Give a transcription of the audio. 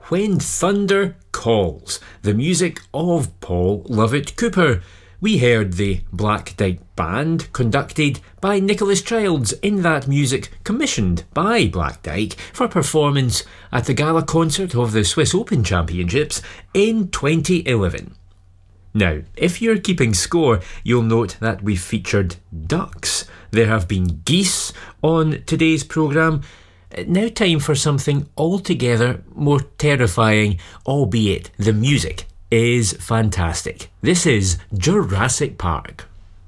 When Thunder Calls, the music of Paul Lovett-Cooper. We heard the Black Dyke Band, conducted by Nicholas Childs, in that music commissioned by Black Dyke for performance at the gala concert of the Swiss Open Championships in 2011. Now, if you're keeping score, you'll note that we've featured ducks. There have been geese on today's programme. Now time for something altogether more terrifying, albeit the music is fantastic. This is Jurassic Park.